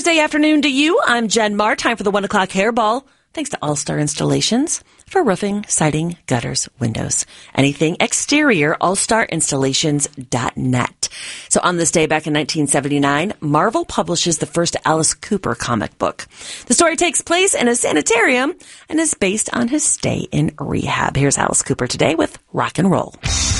Wednesday afternoon to you. I'm Jen Marr. Time for the 1 o'clock hairball. Thanks to All Star Installations for roofing, siding, gutters, windows. Anything exterior, allstarinstallations.net. So on this day back in 1979, Marvel publishes the first Alice Cooper comic book. The story takes place in a sanitarium and is based on his stay in rehab. Here's Alice Cooper today with Rock and Roll.